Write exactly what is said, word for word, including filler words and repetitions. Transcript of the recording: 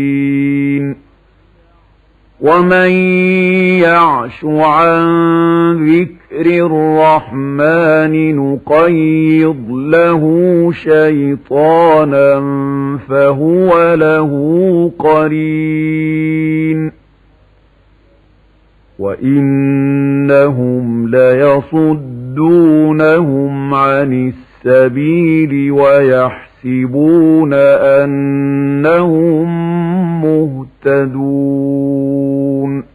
ومن يعش عن ذكر الرحمن نقيض له شيطانا فهو له قرين وإنهم ليصدونهم عن السبيل ويحسبون أنهم مهتدون